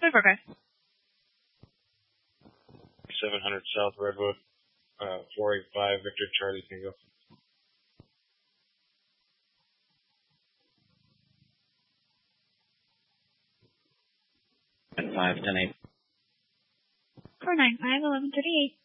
Over, guys. 700 South Redwood, 485 Victor Charlie Tango. At 5, 10, 8. 495, 1138.